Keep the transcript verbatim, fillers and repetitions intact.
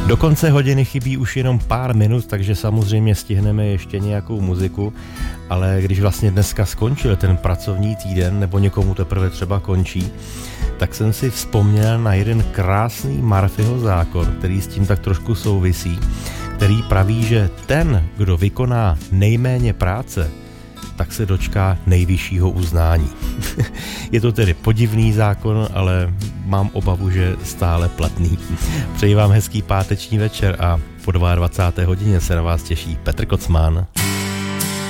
Do konce hodiny chybí už jenom pár minut, takže samozřejmě stihneme ještě nějakou muziku, ale když vlastně dneska skončil ten pracovní týden, nebo někomu teprve třeba končí, tak jsem si vzpomněl na jeden krásný Murphyho zákon, který s tím tak trošku souvisí, který praví, že ten, kdo vykoná nejméně práce, tak se dočká nejvyššího uznání. Je to tedy podivný zákon, ale mám obavu, že stále platný. Přeji vám hezký páteční večer a po dvacáté druhé hodině se na vás těší Petr Kocman.